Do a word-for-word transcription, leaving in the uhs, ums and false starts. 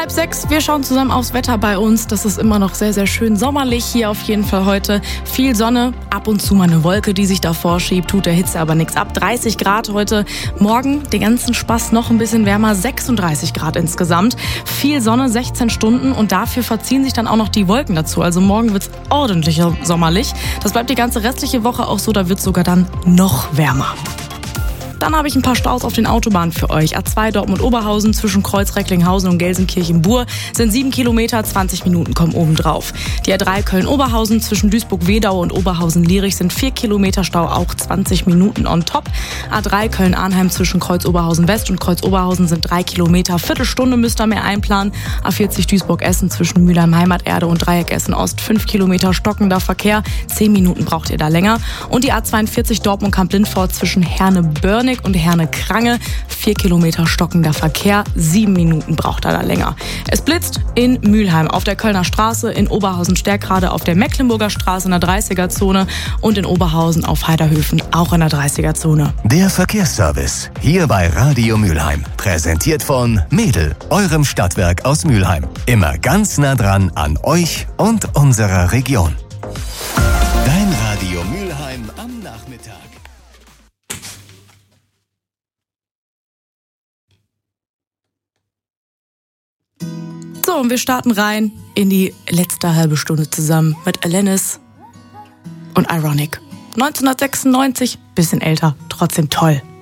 Halb sechs, wir schauen zusammen aufs Wetter bei uns. Das ist immer noch sehr, sehr schön sommerlich hier auf jeden Fall heute. Viel Sonne, ab und zu mal eine Wolke, die sich davor schiebt, tut der Hitze aber nichts ab. dreißig Grad heute, morgen den ganzen Spaß noch ein bisschen wärmer, sechsunddreißig Grad insgesamt. Viel Sonne, sechzehn Stunden und dafür verziehen sich dann auch noch die Wolken dazu. Also morgen wird's ordentlich sommerlich. Das bleibt die ganze restliche Woche auch so, da wird's sogar dann noch wärmer. Dann habe ich ein paar Staus auf den Autobahnen für euch. A zwei Dortmund-Oberhausen zwischen Kreuz-Recklinghausen und Gelsenkirchen-Bur sind sieben Kilometer, zwanzig Minuten kommen oben drauf. Die A drei Köln-Oberhausen zwischen Duisburg-Wedau und Oberhausen-Lierich sind vier Kilometer Stau, auch zwanzig Minuten on top. A drei Köln-Arnheim zwischen Kreuz-Oberhausen-West und Kreuz-Oberhausen sind drei Kilometer, Viertelstunde müsst ihr mehr einplanen. A vierzig Duisburg-Essen zwischen Mülheim-Heimaterde und Dreieck Essen-Ost, fünf Kilometer stockender Verkehr, zehn Minuten braucht ihr da länger. Und die A zweiundvierzig Dortmund-Kamp-Lindfort zwischen Herne-Börnig und Herne-Krange, vier Kilometer stockender Verkehr, sieben Minuten braucht er da länger. Es blitzt in Mülheim auf der Kölner Straße, in Oberhausen-Stärkrade auf der Mecklenburger Straße in der dreißiger-Zone und in Oberhausen auf Heiderhöfen auch in der dreißiger-Zone. Der Verkehrsservice hier bei Radio Mülheim, präsentiert von Mädel, eurem Stadtwerk aus Mülheim. Immer ganz nah dran an euch und unserer Region. Dein Radio Mülheim am Nachmittag. So, und wir starten rein in die letzte halbe Stunde zusammen mit Alanis und Ironic. neunzehnhundertsechsundneunzig, bisschen älter, trotzdem toll.